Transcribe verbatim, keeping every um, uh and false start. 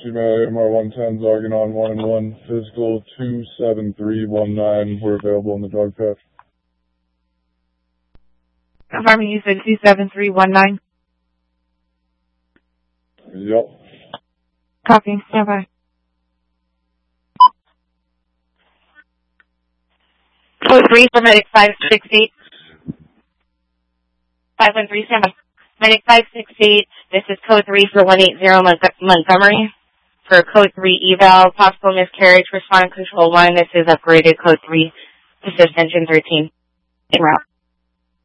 female M R one ten, Zarganon one and one, physical two seven three one nine. We're available in the dog patch. Confirming you said two seven three one nine? Yep. Copy, stand by. Code three for Medic five six eight. five one three, stand by. Medic five six eight, this is code three for one eight zero Montgomery. For code three eval, possible miscarriage, respond control one, this is upgraded code three, assist engine thirteen. En route.